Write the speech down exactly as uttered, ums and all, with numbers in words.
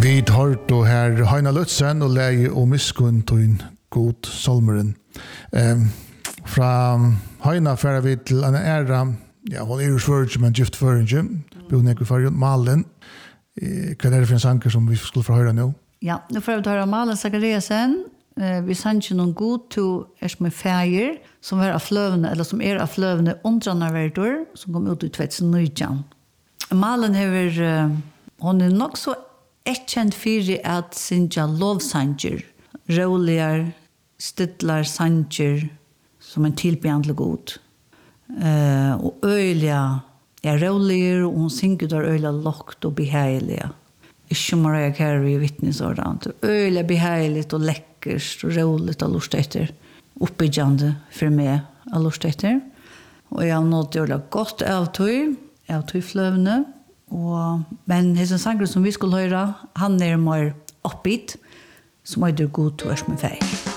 Vi tar då här Heina Lutzen och läge och miskunn till god solmeren. Um, från Heina färre vi till en ära, ja, hon är ju svårt men gift för en bor jag för Malen. Vad är det för en sanger som vi skulle få höra nu? Ja, nu får vi höra Malen Zachariasen. Uh, vi sanns ju någon god till er som är färger som är av flövne, eller som är av flövne undranarvärdur som kom ut i tjugonitton. Malen har, uh, hon är nog så erkänd för att synja lovsanger, roliga stidlar sanger som en tillbjandlig god. Uh, och öliga är roliga och hon synger där öliga lågt och behärliga. Ikke Mariah Carey vittnesordant. Öliga behärligt och läckert och roligt att lusta efter. Uppbyggjande för mig att lusta efter. Och jag har nått göra gott avtøy, avtøyfløvne. Og, men hessen sanger som vi skulle höra, han är mer uppbytt, som är det god till oss med färg.